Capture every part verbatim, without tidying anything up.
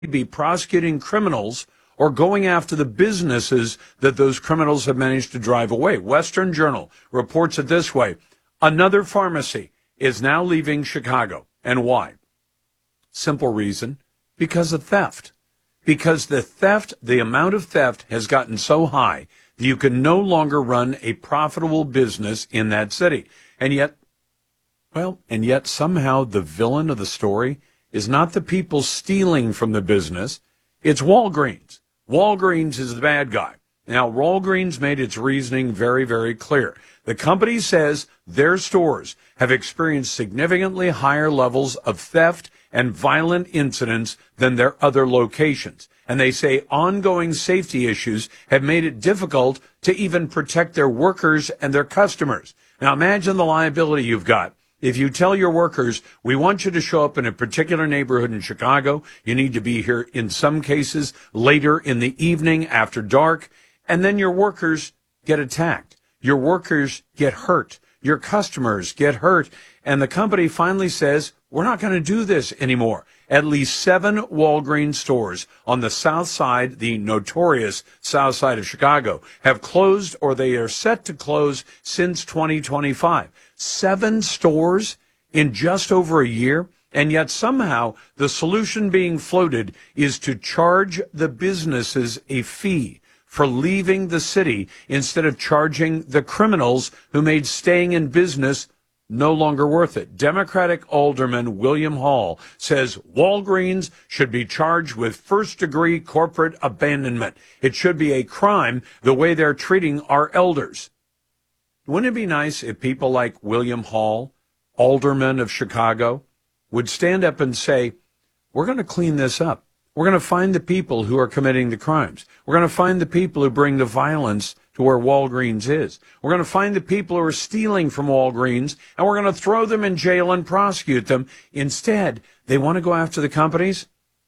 be prosecuting criminals or going after the businesses that those criminals have managed to drive away. Western Journal reports it this way. Another pharmacy is now leaving Chicago. And why? Simple reason. Because of theft. Because the theft, the amount of theft has gotten so high that you can no longer run a profitable business in that city. And yet, well, and yet somehow the villain of the story is not the people stealing from the business. It's Walgreens. Walgreens is the bad guy. Now, Walgreens made its reasoning very, very clear. The company says their stores have experienced significantly higher levels of theft and violent incidents than their other locations. And they say ongoing safety issues have made it difficult to even protect their workers and their customers. Now, imagine the liability you've got. If you tell your workers, we want you to show up in a particular neighborhood in Chicago, you need to be here in some cases later in the evening after dark, and then your workers get attacked. Your workers get hurt. Your customers get hurt. And the company finally says, we're not going to do this anymore. At least seven Walgreens stores on the south side, the notorious south side of Chicago, have closed or they are set to close since twenty twenty-five. Seven stores in just over a year. And yet somehow the solution being floated is to charge the businesses a fee for leaving the city instead of charging the criminals who made staying in business no longer worth it. Democratic Alderman William Hall says Walgreens should be charged with first-degree corporate abandonment. It should be a crime the way they're treating our elders. Wouldn't it be nice if people like William Hall, Alderman of Chicago, would stand up and say, we're going to clean this up. We're going to find the people who are committing the crimes. We're going to find the people who bring the violence to where Walgreens is. We're going to find the people who are stealing from Walgreens, and we're going to throw them in jail and prosecute them. Instead, they want to go after the companies.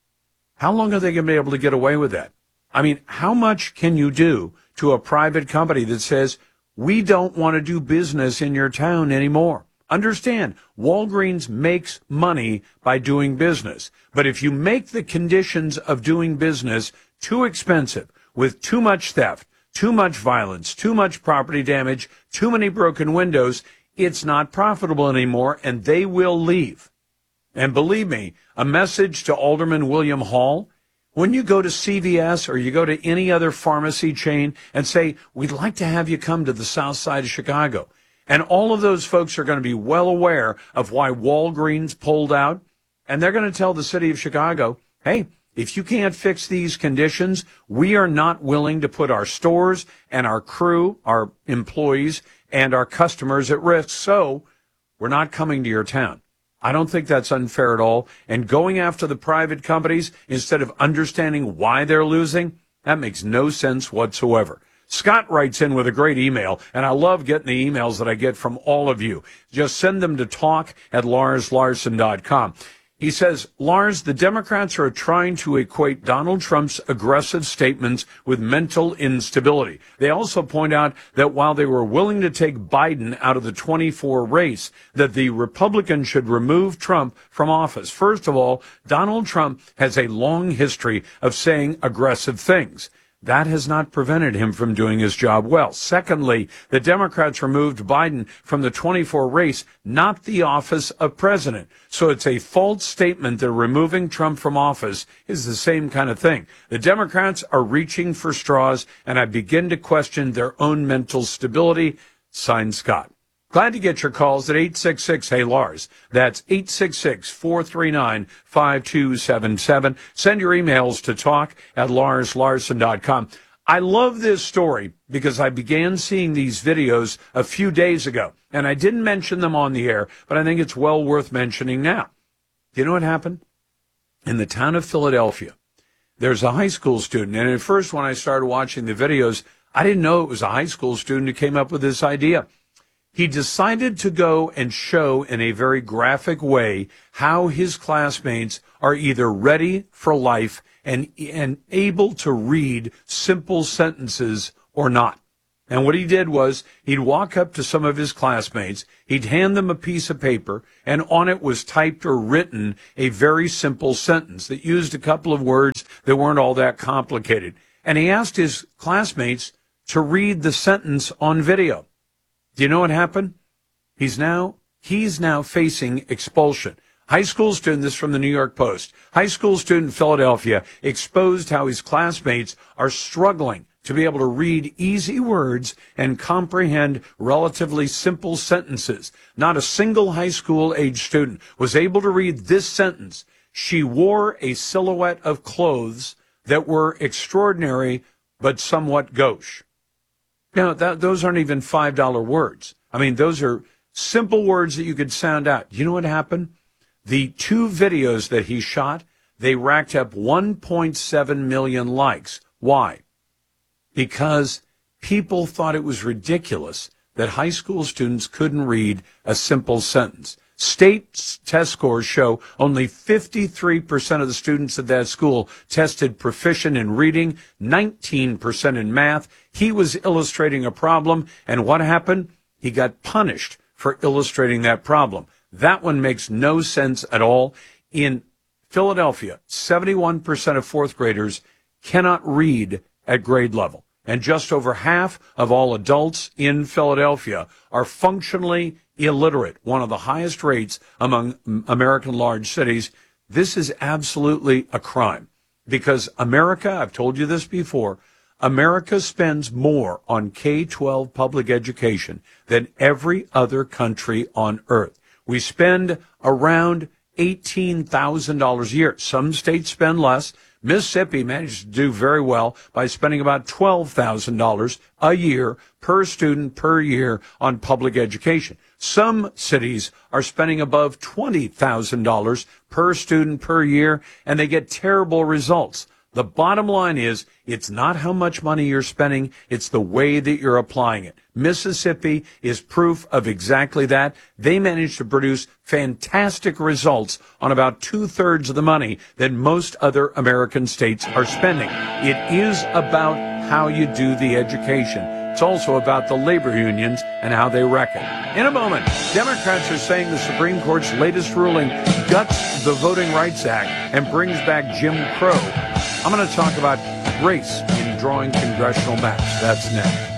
How long are they going to be able to get away with that? I mean, how much can you do to a private company that says, we don't want to do business in your town anymore? Understand, Walgreens makes money by doing business. But if you make the conditions of doing business too expensive, with too much theft, too much violence, too much property damage, too many broken windows, it's not profitable anymore, and they will leave. And believe me, a message to Alderman William Hall, when you go to C V S or you go to any other pharmacy chain and say, we'd like to have you come to the south side of Chicago, and all of those folks are going to be well aware of why Walgreens pulled out. And they're going to tell the city of Chicago, hey, if you can't fix these conditions, we are not willing to put our stores and our crew, our employees, and our customers at risk. So we're not coming to your town. I don't think that's unfair at all. And going after the private companies instead of understanding why they're losing, that makes no sense whatsoever. Scott writes in with a great email, and I love getting the emails that I get from all of you. Just send them to talk at lars larson dot com. He says, Lars, the Democrats are trying to equate Donald Trump's aggressive statements with mental instability. They also point out that while they were willing to take Biden out of the twenty-four race, that the Republicans should remove Trump from office. First of all, Donald Trump has a long history of saying aggressive things. That has not prevented him from doing his job well. Secondly, the Democrats removed Biden from the twenty-four race, not the office of president. So it's a false statement that removing Trump from office is the same kind of thing. The Democrats are reaching for straws, and I begin to question their own mental stability. Signed, Scott. Glad to get your calls at eight six six, hey Lars. That's eight six six, four three nine, five two seven seven. Send your emails to talk at lars larson dot com. I love this story because I began seeing these videos a few days ago, and I didn't mention them on the air, but I think it's well worth mentioning now. Do you know what happened? In the town of Philadelphia, there's a high school student, and at first when I started watching the videos, I didn't know it was a high school student who came up with this idea. He decided to go and show in a very graphic way how his classmates are either ready for life and, and able to read simple sentences or not. And what he did was he'd walk up to some of his classmates, he'd hand them a piece of paper, and on it was typed or written a very simple sentence that used a couple of words that weren't all that complicated. And he asked his classmates to read the sentence on video. Do you know what happened? He's now, he's now facing expulsion. High school student, this is from the New York Post, high school student in Philadelphia exposed how his classmates are struggling to be able to read easy words and comprehend relatively simple sentences. Not a single high school age student was able to read this sentence. She wore a silhouette of clothes that were extraordinary but somewhat gauche. Now, that, those aren't even five dollar words. I mean, those are simple words that you could sound out. You know what happened? The two videos that he shot, they racked up one point seven million likes. Why? Because people thought it was ridiculous that high school students couldn't read a simple sentence. State test scores show only fifty-three percent of the students at that school tested proficient in reading, nineteen percent in math. He was illustrating a problem, and what happened? He got punished for illustrating that problem. That one makes no sense at all. In Philadelphia, seventy-one percent of fourth graders cannot read at grade level. And just over half of all adults in Philadelphia are functionally illiterate, one of the highest rates among American large cities. This is absolutely a crime because America, I've told you this before, America spends more on K twelve public education than every other country on earth. We spend around eighteen thousand dollars a year. Some states spend less. Mississippi managed to do very well by spending about twelve thousand dollars a year per student per year on public education. Some cities are spending above twenty thousand dollars per student per year, and they get terrible results. The bottom line is, it's not how much money you're spending, it's the way that you're applying it. Mississippi is proof of exactly that. They managed to produce fantastic results on about two-thirds of the money that most other American states are spending. It is about how you do the education. It's also about the labor unions and how they reckon. In a moment, Democrats are saying the Supreme Court's latest ruling guts the Voting Rights Act and brings back Jim Crow. I'm going to talk about race in drawing congressional maps. That's next.